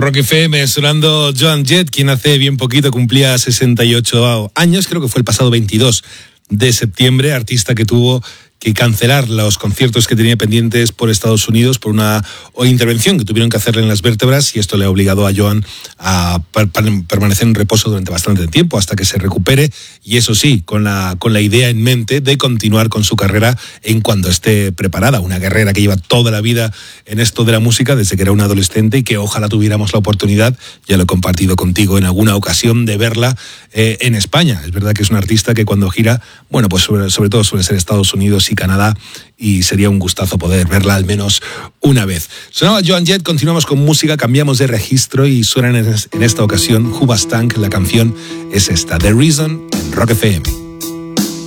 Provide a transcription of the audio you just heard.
Rock FM, sonando Joan Jett, quien hace bien poquito cumplía 68 años, creo que fue el pasado 22 de septiembre, artista que tuvo que cancelar los conciertos que tenía pendientes por Estados Unidos por una intervención que tuvieron que hacerle en las vértebras, y esto le ha obligado a Joan a permanecer en reposo durante bastante tiempo hasta que se recupere, y eso sí, con la idea en mente de continuar con su carrera en cuanto esté preparada. Una guerrera que lleva toda la vida en esto de la música desde que era una adolescente, y que ojalá tuviéramos la oportunidad, ya lo he compartido contigo en alguna ocasión, de verla en España. Es verdad que es una artista que cuando gira, bueno, pues sobre todo suele ser Estados Unidos y Canadá, y sería un gustazo poder verla al menos una vez. Sonaba Joan Jett, continuamos con música, cambiamos de registro y suenan en esta ocasión Hoobastank. La canción es esta, The Reason, en Rock FM.